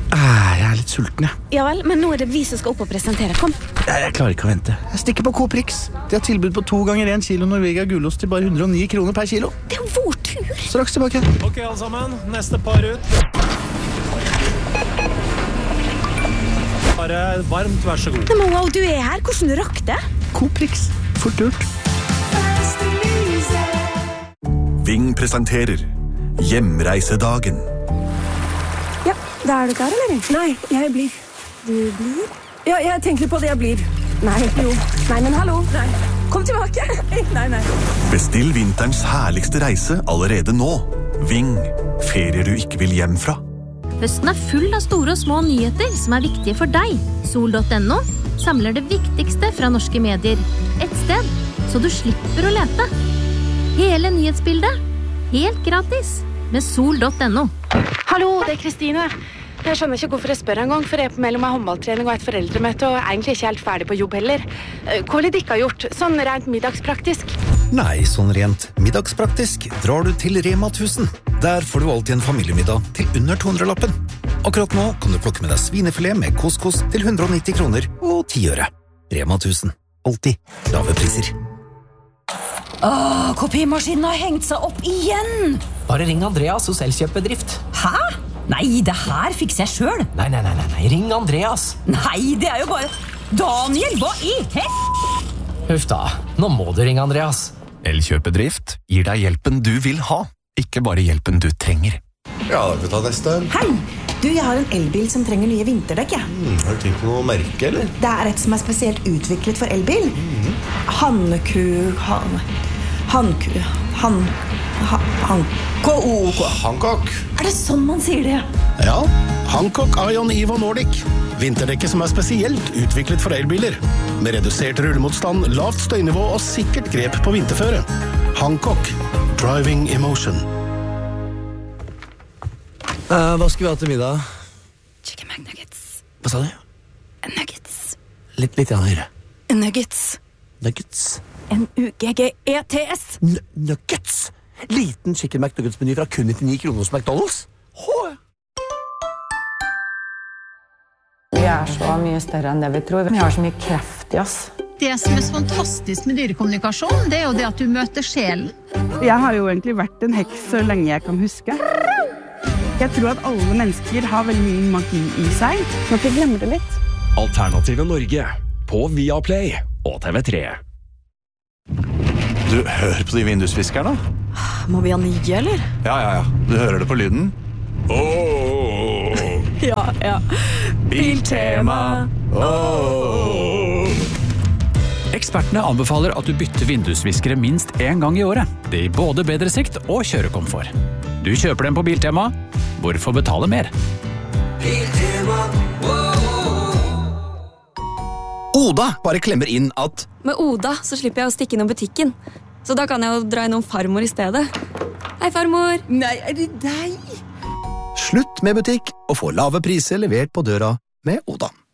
Jeg litt sulten, jeg. Ja vel, men nå det vi som skal opp og presentere. Kom. Jeg klarer ikke å vente. Jeg stikker på Coprix. De har tilbud på 2 ganger 1 kilo Norvegia gulost til bare 109 kroner per kilo. Det jo vår tur. Straks tilbake. Ok, alle sammen. Neste par ut. Bare varmt, vær så god. Men wow, du her. Hvordan du rakk det? Coprix. Fort gjort. Ving presenterer Hjemreisedagen. Ja, da du klar, eller? Nei, jeg blir. Du blir? Ja, jeg tenker på det jeg blir. Nei, jo. Nei, men hallo. Nei. Kom tilbake. Nei. Bestill vinterens herligste reise allerede nå. Ving. Ferier du ikke vil hjem fra. Høsten er full av store og små nyheter som er viktige for deg. Sol.no samler det viktigste fra norske medier. Et sted, så du slipper å lete. Hele nyhetsbildet, helt gratis, med Sol.no. Hallo, det Kristine. Jeg skjønner ikke hvorfor jeg spør en gang, for jeg er på mellom en håndballtrening og et foreldremøte, og egentlig ikke helt ferdig på jobb heller. Hva vil dere ha gjort? Sånn rent middagspraktisk? Nei, sånn rent middagspraktisk drar du til Rema 1000. Der får du alltid en familiemiddag til under 200-lappen. Akkurat nå kan du plukke med deg svinefilet med couscous til 190 kroner og 10 øre. Rema 1000. Alltid lave priser. Kopimaskinen har hengt seg opp igjen. Bare ring Andreas hos Elkjøpbedrift. Hæ? Nei, det her fikser jeg selv. Nei, ring Andreas. Nei, det er jo bare... Daniel, hva i Huff da, nå må du ringe Andreas. Elkjøpedrift gir deg hjelpen du vil ha, ikke bare hjelpen du trenger. Ja, da kan vi ta neste. Hei! Du, jeg har en elbil som trenger nye vinterdekk, ja. Har du tenkt på noe merke, eller? Det er et som er spesielt utviklet for elbil. Hancock. Er det sånn man sier det? Ja, Hancock Ion Evo Nordic. Vinterdekket som er spesielt utviklet for elbiler. Med redusert rullemotstand, lavt støynivå og sikkert grep på vinterføre. Hancock. Driving emotion. Hva skal vi ha til middag? Chicken McNuggets. Hva sa du? Nuggets. Litt høyere. Nuggets. Nuggets. N-U-G-G-E-T-S. Nuggets? Liten chicken McNuggets-meny fra kun 99 kroner hos McDonald's? Vi er så mye større enn det vi tror. Vi har så mye kreft i oss. Det som er så fantastisk med dyrekommunikasjon, det er jo det at du møter sjelen. Jeg har jo egentlig vært en heks så lenge jeg kan huske. Jeg tror at alle mennesker har veldig mye magi i seg. Man kan glemme det litt. Alternative Norge på Viaplay og TV3. Du, hør på de vindusviskerne. Må vi ha nye, eller? Ja. Du hører det på lyden. Ja. Biltema. Ekspertene anbefaler at du bytter vindusviskere minst 1 gang i året. Det gir både bedre sikt og kjørekomfort. Du kjøper dem på Biltema. Hvorfor betale mer? Biltema. Oda bare klemmer inn at med Oda så slipper jeg å stikke innom butikken. Så da kan jeg jo dra innom farmor i stedet. Hei, farmor! Nei, er det deg? Slutt med butikk og få lave priser levert på døra med Oda.